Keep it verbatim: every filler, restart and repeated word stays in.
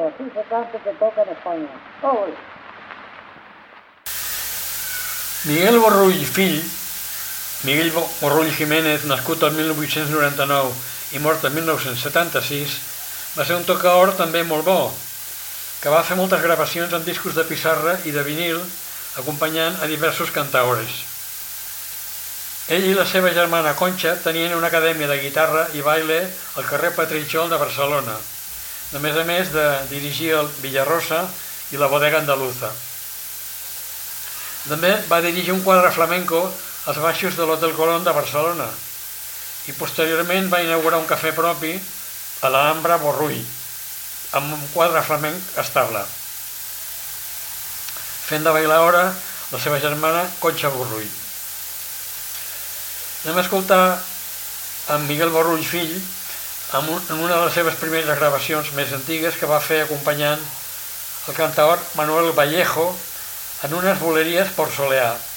així se canta que toca en Espanya. Molt bé. Miguel Borrull fill, Miguel Borrull Jiménez, nascut el mil vuit-cents noranta-nou i mort el mil nou-cents setanta-sis, va ser un tocaor també molt bo, que va fer moltes gravacions en discos de pissarra i de vinil, acompanyant a diversos cantaores. Ell i la seva germana Concha tenien una acadèmia de guitarra i baile al carrer Petritxol de Barcelona, a més a més de dirigir el Villarrosa i la Bodega Andaluza. També va dirigir un quadre flamenco als baixos de l'Hotel Colón de Barcelona i posteriorment va inaugurar un cafè propi a l'Alhambra Borrull, amb un quadre flamenc estable, fent de bailaora la seva germana Concha Borrull. Anem a escoltar en Miguel Borrull fill en una de les seves primeres gravacions més antigues que va fer acompanyant el cantaor Manuel Vallejo en unes boleries por soleá.